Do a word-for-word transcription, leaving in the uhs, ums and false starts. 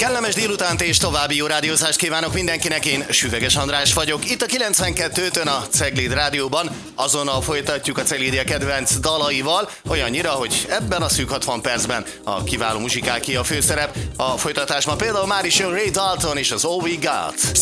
Kellemes délutánt és további jó rádiózást kívánok mindenkinek, én Süveges András vagyok. Itt a kilencvenkettőtön a Cegléd Rádióban, azonnal folytatjuk a Ceglédia kedvenc dalaival, olyannyira, hogy ebben a szűk hatvan percben a kiváló muzsikáké a főszerep. A folytatásban például már is jön Ray Dalton és az All We Got.